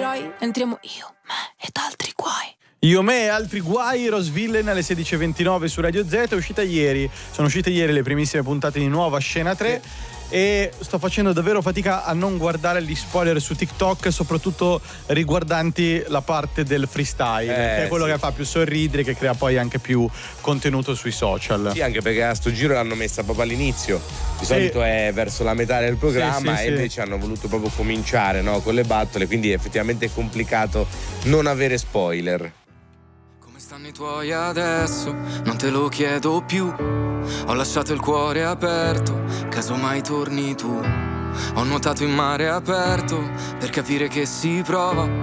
supereroi, entriamo io, me ed altri guai. Io, me e altri guai, Rosvillain alle 16.29 su Radio Z. Sono uscite ieri le primissime puntate di Nuova Scena 3 e sto facendo davvero fatica a non guardare gli spoiler su TikTok, soprattutto riguardanti la parte del freestyle, che è quello che fa più sorridere, che crea poi anche più contenuto sui social. Sì, anche perché a sto giro l'hanno messa proprio all'inizio. Di solito è verso la metà del programma, e invece hanno voluto proprio cominciare, no, con le battole, quindi effettivamente è complicato non avere spoiler. Stanno i tuoi adesso, non te lo chiedo più. Ho lasciato il cuore aperto, casomai torni tu. Ho nuotato in mare aperto per capire che si prova